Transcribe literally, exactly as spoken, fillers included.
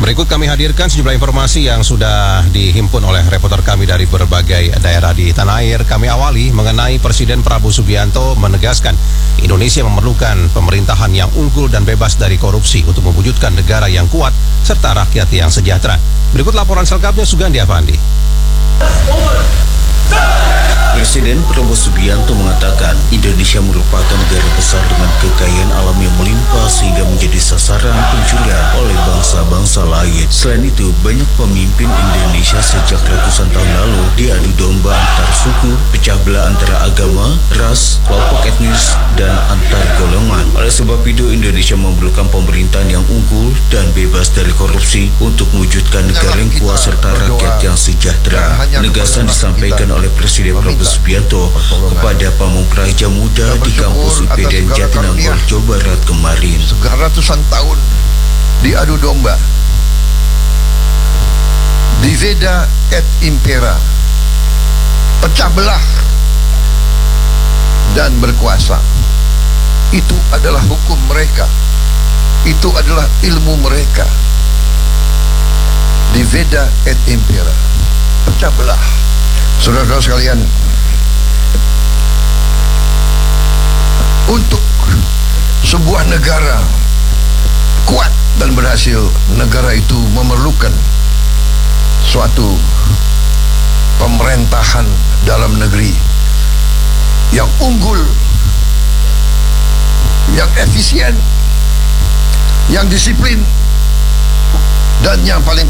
Berikut kami hadirkan sejumlah informasi yang sudah dihimpun oleh reporter kami dari berbagai daerah di tanah air. Kami awali mengenai Presiden Prabowo Subianto menegaskan Indonesia memerlukan pemerintahan yang unggul dan bebas dari korupsi untuk mewujudkan negara yang kuat serta rakyat yang sejahtera. Berikut laporan selengkapnya Sugandi Avandi. Presiden Prabowo Subianto mengatakan Indonesia merupakan negara besar dengan kekayaan alam yang melimpah sehingga menjadi sasaran pencurian oleh bangsa-bangsa lain. Selain itu, banyak pemimpin Indonesia sejak ratusan tahun lalu diadu domba antar suku, pecah belah antara agama, ras, kelompok etnis, dan antar golongan. Oleh sebab itu, Indonesia memerlukan pemerintahan yang unggul dan bebas dari korupsi untuk mewujudkan negara yang kuat serta rakyat yang sejahtera. Penegasan disampaikan oleh Presiden Prabowo Subianto kepada pemuda muda di kampus U P D N Jatinangor, Jawa Barat kemarin. Ratusan tahun diadu domba, divida et impera, pecah belah dan berkuasa. Itu adalah hukum mereka, itu adalah ilmu mereka. Divida et impera, pecah belah. Saudara-saudara sekalian, untuk sebuah negara kuat dan berhasil, negara itu memerlukan suatu pemerintahan dalam negeri yang unggul, yang efisien, yang disiplin, dan yang paling